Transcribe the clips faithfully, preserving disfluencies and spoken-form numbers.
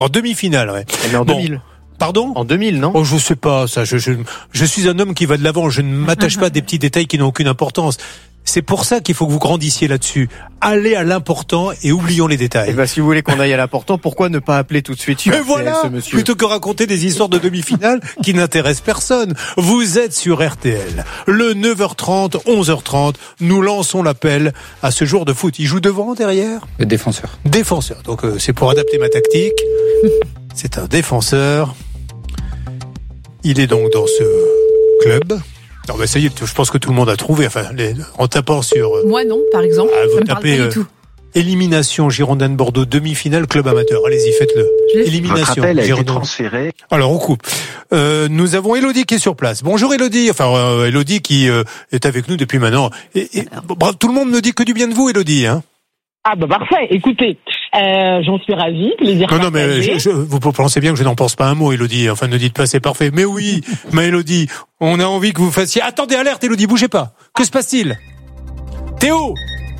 En demi-finale, ouais. Mais en bon. deux mille. Pardon ? En deux mille, non ? Oh, je sais pas, ça. Je, je, je suis un homme qui va de l'avant. Je ne m'attache pas à des petits détails qui n'ont aucune importance. C'est pour ça qu'il faut que vous grandissiez là-dessus. Allez à l'important et oublions les détails. Eh ben, si vous voulez qu'on aille à l'important, pourquoi ne pas appeler tout de suite sur Mais R T L, voilà, ce monsieur ? plutôt que raconter des histoires de demi-finale qui n'intéressent personne. Vous êtes sur R T L. Le neuf heures trente, onze heures trente, nous lançons l'appel à ce jour de foot. Il joue devant, derrière ? Le défenseur. Défenseur. Donc euh, c'est pour adapter ma tactique. C'est un défenseur. Il est donc dans ce club. Non, bah ça y est, je pense que tout le monde a trouvé. Enfin, les, en tapant sur. Euh, Moi non, par exemple. Ah, vous ça me parle tapez pas euh, du tout. élimination Girondins de Bordeaux demi-finale club amateur. Allez-y, faites-le. Élimination. Votre appel a été Girondins. transféré. Alors on coupe. Euh, nous avons Élodie qui est sur place. Bonjour Élodie. Enfin euh, Élodie qui euh, est avec nous depuis maintenant. Et, et, bravo, tout le monde ne dit que du bien de vous, Élodie. Hein. Ah bah parfait. Écoutez, euh, j'en suis ravie. Plaisir. Non, non, mais partagé. je, je, vous pensez bien que je n'en pense pas un mot, Élodie. Enfin, ne dites pas c'est parfait. Mais oui, mais Élodie, on a envie que vous fassiez. Attendez, alerte, Élodie, bougez pas. Que se passe-t-il ? Théo.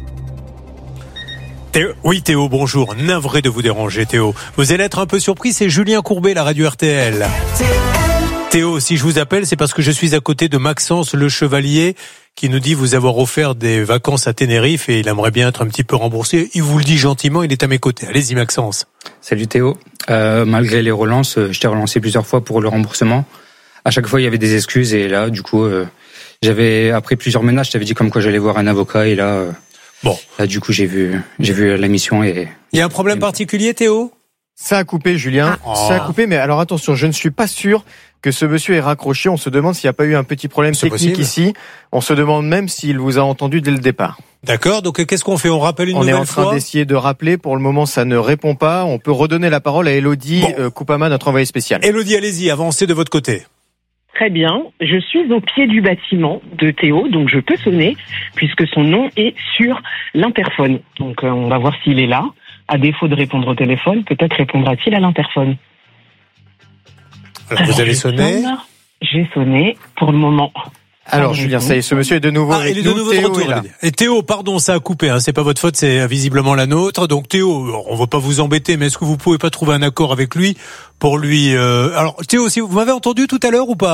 Théo. Oui, Théo, bonjour. Navré de vous déranger, Théo. Vous allez être un peu surpris, c'est Julien Courbet, la radio R T L. Théo, si je vous appelle, c'est parce que je suis à côté de Maxence Le Chevalier, qui nous dit vous avoir offert des vacances à Tenerife et il aimerait bien être un petit peu remboursé. Il vous le dit gentiment, il est à mes côtés. Allez-y, Maxence. Salut Théo. Euh, malgré les relances, je t'ai relancé plusieurs fois pour le remboursement. À chaque fois, il y avait des excuses et là, du coup, euh, j'avais après plusieurs menaces, je t'avais dit comme quoi j'allais voir un avocat et là, euh, bon, là, du coup, j'ai vu, j'ai vu la mission et. Il y a un problème particulier, Théo ? Ça a coupé, Julien. Ah. Ça a coupé, mais alors attention, je ne suis pas sûr que ce monsieur ait raccroché. On se demande s'il n'y a pas eu un petit problème C'est technique possible. ici. On se demande même s'il vous a entendu dès le départ. D'accord, donc qu'est-ce qu'on fait ? On rappelle une On est nouvelle en train fois d'essayer de rappeler. Pour le moment, ça ne répond pas. On peut redonner la parole à Élodie Bon. euh, Koupama, notre envoyée spéciale. Élodie, allez-y, avancez de votre côté. Très bien. Je suis au pied du bâtiment de Théo, donc je peux sonner puisque son nom est sur l'interphone. Donc euh, on va voir s'il est là. À défaut de répondre au téléphone, peut-être répondra-t-il à l'interphone. Alors, vous avez je sonné. sonne. J'ai sonné pour le moment. Alors, Julien, ça y est, ce monsieur est de nouveau Ah, avec il est de nous. nouveau de Théo retour. est là. Et Théo, pardon, ça a coupé, hein, c'est pas votre faute, c'est visiblement la nôtre. Donc Théo, on va pas vous embêter, mais est-ce que vous pouvez pas trouver un accord avec lui pour lui... Euh... Alors Théo, si vous m'avez entendu tout à l'heure ou pas ?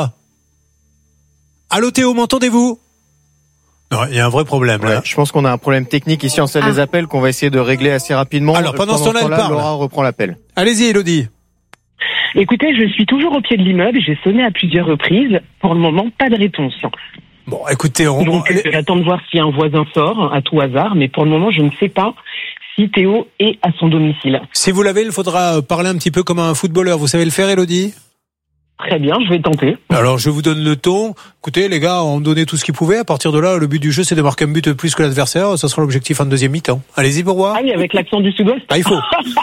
Allô Théo, m'entendez-vous ? Non, il y a un vrai problème là. Ouais, je pense qu'on a un problème technique ici en salle Ah. des appels qu'on va essayer de régler assez rapidement. Alors, pendant ce temps-là, elle parle. Laura reprend l'appel. Allez-y Élodie. Écoutez, je suis toujours au pied de l'immeuble. J'ai sonné à plusieurs reprises. Pour le moment, pas de réponse. Bon, écoutez, on... Donc, on- j'attends de voir si un voisin sort, à tout hasard. Mais pour le moment, je ne sais pas si Théo est à son domicile. si vous l'avez, il faudra parler un petit peu comme un footballeur. Vous savez le faire, Élodie ? Très bien, je vais tenter. Alors, je vous donne le ton. Écoutez, les gars ont donné tout ce qu'ils pouvaient. À partir de là, le but du jeu, c'est de marquer un but plus que l'adversaire. Ça sera l'objectif en deuxième mi-temps. Allez-y pour voir. Ah oui, avec l'accent du sud-ouest. Ah, il faut.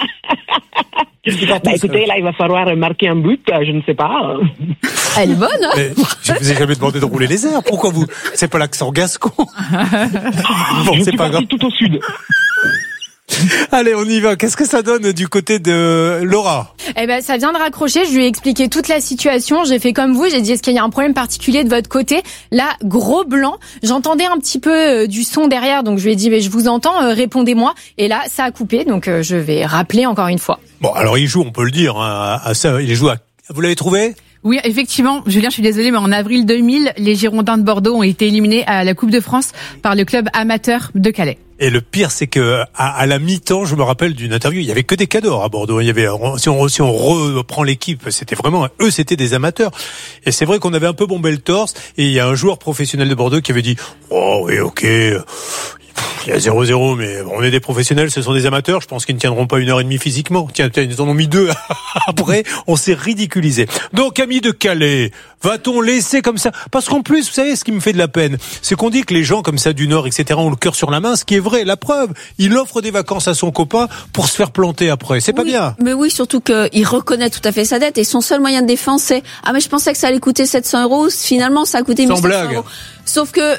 Bah, écoutez, là, il va falloir marquer un but, je ne sais pas. Elle est bonne, hein ? Mais je vous ai jamais demandé de rouler les airs. Pourquoi vous ? C'est pas l'accent gascon. Bon, je c'est suis pas grave. parti tout au sud. Allez, on y va. Qu'est-ce que ça donne du côté de Laura ? Eh ben, ça vient de raccrocher. Je lui ai expliqué toute la situation. J'ai fait comme vous. J'ai dit, est-ce qu'il y a un problème particulier de votre côté ? Là, gros blanc. J'entendais un petit peu euh, du son derrière. Donc, je lui ai dit, mais je vous entends, euh, répondez-moi. Et là, ça a coupé. Donc, euh, je vais rappeler encore une fois. Bon, alors il joue, on peut le dire, hein, à ça. Il joue à... Vous l'avez trouvé ? Oui, effectivement, Julien, je suis désolée, mais en avril deux mille, les Girondins de Bordeaux ont été éliminés à la Coupe de France par le club amateur de Calais. Et le pire, c'est que à, à la mi-temps, je me rappelle d'une interview, il y avait que des cadors à Bordeaux. Il y avait, si on, si on reprend l'équipe, c'était vraiment, eux, c'était des amateurs. Et c'est vrai qu'on avait un peu bombé le torse. Et il y a un joueur professionnel de Bordeaux qui avait dit, oh oui, ok. Il y a zéro zéro, mais on est des professionnels, ce sont des amateurs. Je pense qu'ils ne tiendront pas une heure et demie physiquement. Tiens, ils en ont mis deux. Après, on s'est ridiculisé. Donc, amis de Calais, va-t-on laisser comme ça ? Parce qu'en plus, vous savez, ce qui me fait de la peine, c'est qu'on dit que les gens comme ça du Nord, et cetera, ont le cœur sur la main, ce qui est vrai. La preuve, il offre des vacances à son copain pour se faire planter après. C'est pas oui, bien. Mais oui, surtout qu'il reconnaît tout à fait sa dette et son seul moyen de défense, c'est « Ah, mais je pensais que ça allait coûter sept cents euros. Finalement, ça a coûté mille cinq cents euros. » Sauf que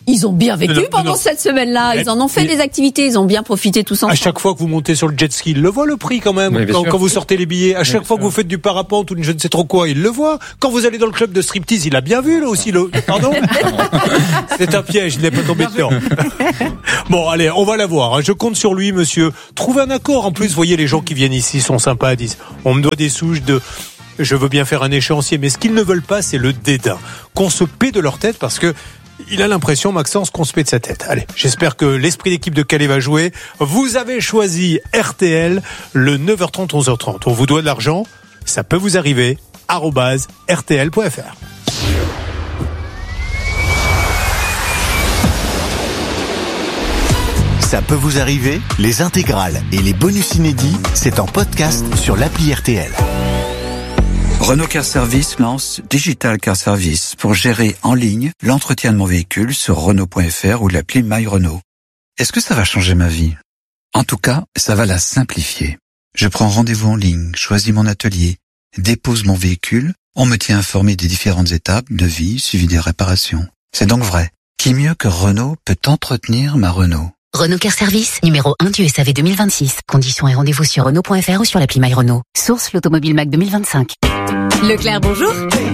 Ils ont bien vécu non, pendant non. cette semaine-là. Ils en ont fait Et- des activités. Ils ont bien profité tous ensemble. À chaque fois que vous montez sur le jet ski, il le voit le prix quand même. Oui, bien quand, sûr. quand vous sortez les billets, à chaque bien fois sûr. que vous faites du parapente ou je ne sais trop quoi, il le voit. Quand vous allez dans le club de striptease, il a bien vu là aussi. Le... Pardon. C'est un piège, il n'est pas tombé dedans. Bon, allez, on va la voir. Je compte sur lui, monsieur. Trouvez un accord. En plus, vous voyez, les gens qui viennent ici sont sympas, disent on me doit des sous, je de... je veux bien faire un échéancier. Mais ce qu'ils ne veulent pas, c'est le dédain. Qu'on se paie de leur tête parce que il a l'impression, Maxence, qu'on se paie de sa tête. Allez, j'espère que l'esprit d'équipe de Calais va jouer. Vous avez choisi R T L le neuf heures trente, onze heures trente. On vous doit de l'argent. Ça peut vous arriver. arobase r t l point f r. Ça peut vous arriver, les intégrales et les bonus inédits, c'est en podcast sur l'appli R T L. Renault Car Service lance Digital Car Service pour gérer en ligne l'entretien de mon véhicule sur Renault point F R ou l'appli My Renault. Est-ce que ça va changer ma vie? En tout cas, ça va la simplifier. Je prends rendez-vous en ligne, choisis mon atelier, dépose mon véhicule, on me tient informé des différentes étapes, devis, suivi des réparations. C'est donc vrai. Qui mieux que Renault peut entretenir ma Renault? Renault Car Service, numéro un du S A V deux mille vingt-six. Conditions et rendez-vous sur Renault point F R ou sur l'appli My Renault. Source l'Automobile Mac deux mille vingt-cinq. Leclerc, bonjour.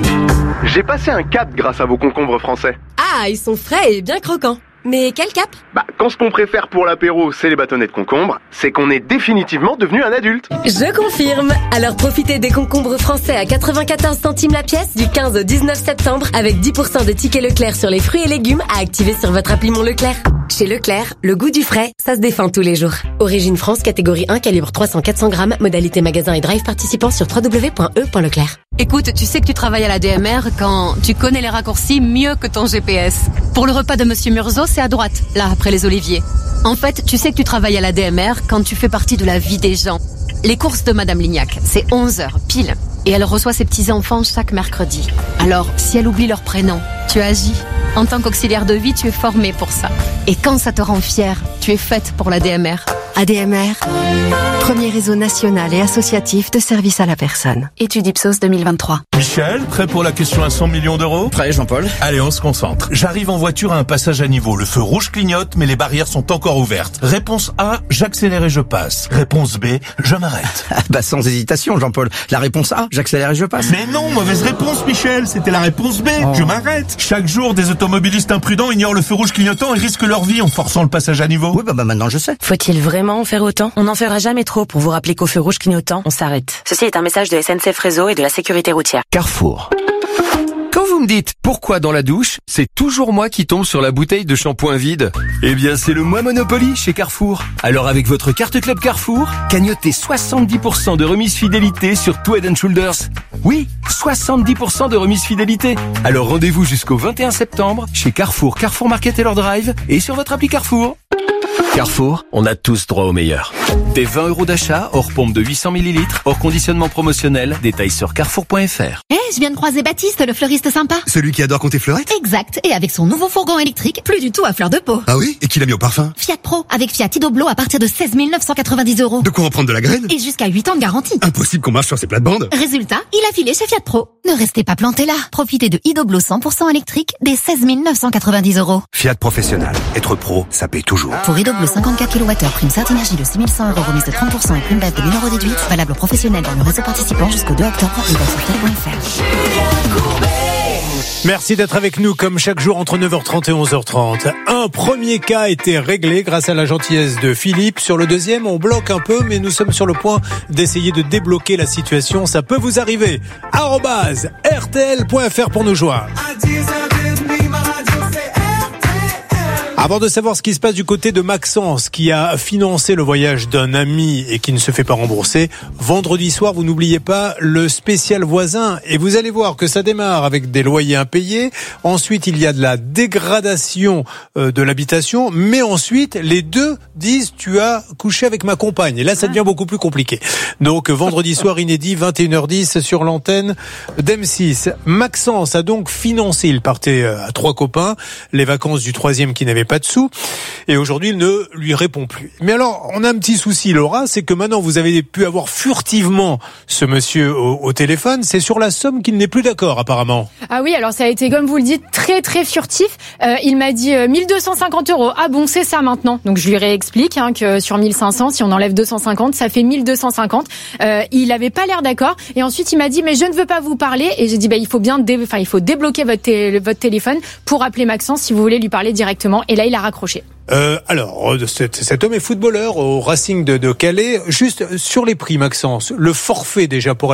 J'ai passé un cap grâce à vos concombres français. Ah, ils sont frais et bien croquants. Mais quel cap? Bah, quand ce qu'on préfère pour l'apéro, c'est les bâtonnets de concombre, c'est qu'on est définitivement devenu un adulte. Je confirme. Alors profitez des concombres français à quatre-vingt-quatorze centimes la pièce du quinze au dix-neuf septembre avec dix pour cent de tickets Leclerc sur les fruits et légumes à activer sur votre appli Mon Leclerc. Chez Leclerc, le goût du frais, ça se défend tous les jours. Origine France, catégorie un, calibre trois cents à quatre cents grammes, modalité magasin et drive participant sur w w w point e point leclerc. Écoute, tu sais que tu travailles à la D M R quand tu connais les raccourcis mieux que ton G P S. Pour le repas de Monsieur Murzo, c'est à droite, là, après les oliviers. En fait, tu sais que tu travailles à la D M R quand tu fais partie de la vie des gens. Les courses de Madame Lignac, c'est onze heures, pile. Et elle reçoit ses petits-enfants chaque mercredi. Alors, si elle oublie leur prénom, tu agis. En tant qu'auxiliaire de vie, tu es formé pour ça. Et quand ça te rend fier, tu es faite pour la D M R. A D M R, premier réseau national et associatif de services à la personne. Étude Ipsos deux mille vingt-trois. Michel, prêt pour la question à cent millions d'euros? Prêt, Jean-Paul. Allez, on se concentre. J'arrive en voiture à un passage à niveau. Le feu rouge clignote, mais les barrières sont encore ouvertes. Réponse A, j'accélère et je passe. Réponse B, je m'arrête. Bah, sans hésitation, Jean-Paul. La réponse A, j'accélère et je passe. Mais non, mauvaise réponse, Michel. C'était la réponse B. Oh. Je m'arrête. Chaque jour, des automobilistes imprudents ignorent le feu rouge clignotant et risquent leur vie en forçant le passage à niveau. Oui, bah, bah maintenant je sais. Faut-il vraiment en faire autant? On n'en fera jamais trop pour vous rappeler qu'au feu rouge clignotant, on s'arrête. Ceci est un message de S N C F Réseau et de la sécurité routière. Carrefour. Quand vous me dites pourquoi dans la douche, c'est toujours moi qui tombe sur la bouteille de shampoing vide. Eh bien, c'est le mois Monopoly chez Carrefour. Alors avec votre carte Club Carrefour, cagnotez soixante-dix pour cent de remise fidélité sur tout Head and Shoulders. Oui, soixante-dix pour cent de remise fidélité. Alors rendez-vous jusqu'au vingt et un septembre chez Carrefour, Carrefour Market et leur drive et sur votre appli Carrefour. Carrefour, on a tous droit au meilleur. Des vingt euros d'achat, hors pompe de huit cents millilitres, hors conditionnement promotionnel, détails sur carrefour point f r. Eh, hey, je viens de croiser Baptiste, le fleuriste sympa. Celui qui adore compter fleurettes? Exact, et avec son nouveau fourgon électrique, plus du tout à fleur de peau. Ah oui? Et qui l'a mis au parfum? Fiat Pro, avec Fiat Idoblo à partir de seize mille neuf cent quatre-vingt-dix euros. De quoi en prendre de la graine? Et jusqu'à huit ans de garantie. Impossible qu'on marche sur ces plates-bandes. Résultat, il a filé chez Fiat Pro. Ne restez pas plantés là. Profitez de Idoblo cent pour cent électrique des seize mille neuf cent quatre-vingt-dix euros. Fiat Professionnel. Être pro, ça paye toujours. Pour Idoblo cinquante-quatre kilowattheures, prime Certinergie de six mille cent euros, remise de trente pour cent et prime bête de mille euros déduite. Valable aux professionnels dans le réseau participant jusqu'au deux octobre. Et sur tel point f r. Merci d'être avec nous comme chaque jour entre neuf heures trente et onze heures trente. Un premier cas a été réglé grâce à la gentillesse de Philippe. Sur le deuxième, on bloque un peu, mais nous sommes sur le point d'essayer de débloquer la situation. Ça peut vous arriver. arobase r t l point f r pour nous joindre. Avant de savoir ce qui se passe du côté de Maxence, qui a financé le voyage d'un ami et qui ne se fait pas rembourser, vendredi soir, vous n'oubliez pas le spécial voisin. Et vous allez voir que ça démarre avec des loyers impayés. Ensuite, il y a de la dégradation de l'habitation. Mais ensuite, les deux disent « tu as couché avec ma compagne ». Et là, ça devient beaucoup plus compliqué. Donc, vendredi soir inédit, vingt et une heures dix sur l'antenne d'M six. Maxence a donc financé, il partait à trois copains, les vacances du troisième qui n'avait pas pas de sous. Et aujourd'hui, il ne lui répond plus. Mais alors, on a un petit souci, Laura, c'est que maintenant, vous avez pu avoir furtivement ce monsieur au, au téléphone. C'est sur la somme qu'il n'est plus d'accord, apparemment. Ah oui, alors ça a été, comme vous le dites, très très furtif. Euh, il m'a dit euh, mille deux cent cinquante euros. Ah bon, c'est ça maintenant. Donc je lui réexplique hein, que sur mille cinq cents, si on enlève deux cent cinquante, ça fait mille deux cent cinquante. Euh, il avait pas l'air d'accord. Et ensuite, il m'a dit, mais je ne veux pas vous parler. Et j'ai dit, bah, il faut bien, dé... enfin, il faut débloquer votre, té... votre téléphone pour appeler Maxence si vous voulez lui parler directement. Et là, il a raccroché. Euh, alors, cet, cet homme est footballeur au Racing de, de Calais. Juste sur les prix, Maxence, le forfait déjà pour